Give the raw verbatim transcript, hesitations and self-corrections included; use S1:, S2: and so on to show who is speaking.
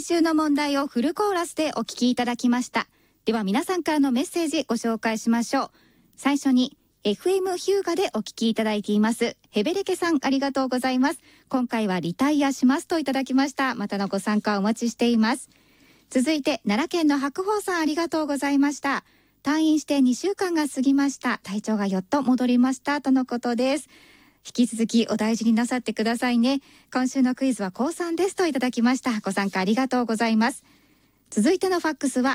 S1: 週の問題をフルコーラスでお聞きいただきました。では皆さんからのメッセージご紹介しましょう。最初に エフエム ヒューガでお聞きいただいていますヘベレケさん、ありがとうございます。今回はリタイアしますといただきました。またのご参加お待ちしています。続いて奈良県の白鵬さん、ありがとうございました。退院してにしゅうかんが過ぎました。体調がやっと戻りましたとのことです。引き続きお大事になさってくださいね。今週のクイズは高さんですといただきました。ご参加ありがとうございます。続いてのファックスは